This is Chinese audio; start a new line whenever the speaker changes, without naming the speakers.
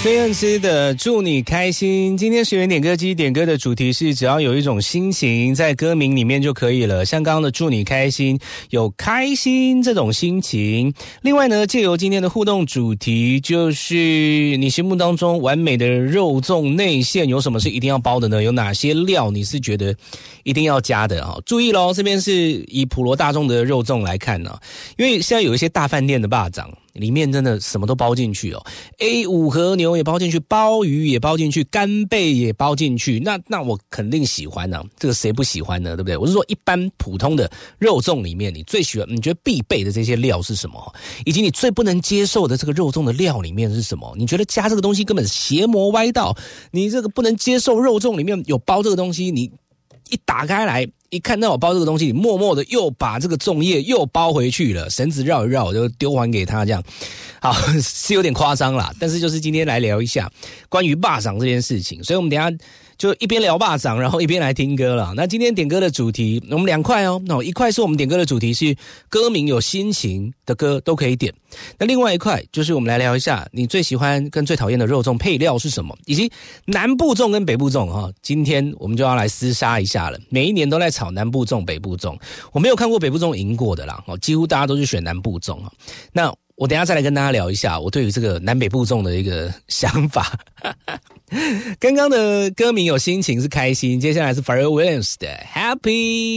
孙燕姿的祝你开心。今天学员点歌机点歌的主题是只要有一种心情在歌名里面就可以了，像刚刚的祝你开心有开心这种心情。另外呢，借由今天的互动主题，就是你心目当中完美的肉粽内馅有什么是一定要包的呢？有哪些料你是觉得一定要加的啊？注意咯，这边是以普罗大众的肉粽来看呢，因为现在有一些大饭店的肉粽里面真的什么都包进去哦 ，A 五和牛也包进去，鲍鱼也包进去，干贝也包进去，那我肯定喜欢啊，这个谁不喜欢呢？对不对？我是说一般普通的肉粽里面，你最喜欢、你觉得必备的这些料是什么？以及你最不能接受的这个肉粽的料里面是什么？你觉得加这个东西根本邪魔歪道，你这个不能接受肉粽里面有包这个东西，你一打开来一看到我包这个东西，你默默的又把这个粽叶又包回去了，绳子绕一绕就丢还给他，这样好是有点夸张啦，但是就是今天来聊一下关于肉粽这件事情，所以我们等一下就一边聊肉粽，然后一边来听歌了。那今天点歌的主题我们2块哦，一块是我们点歌的主题是歌名有心情的歌都可以点，那另外一块就是我们来聊一下你最喜欢跟最讨厌的肉粽配料是什么，以及南部粽跟北部粽哈。今天我们就要来厮杀一下了，每一年都在炒南部粽北部粽，我没有看过北部粽赢过的啦，几乎大家都是选南部粽。那我等一下再来跟大家聊一下我对于这个南北部粽的一个想法。刚刚的歌名有心情是开心，接下来是 Pharrell Williams 的 Happy。